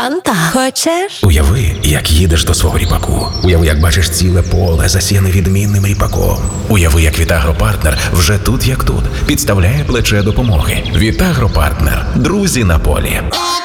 Фанта. Хочеш? Уяви, як їдеш до свого ріпаку. Уяви, як бачиш ціле поле, засіяне відмінним ріпаком. Уяви, як Вітагропартнер вже тут як тут підставляє плече допомоги. Вітагропартнер. Друзі на полі.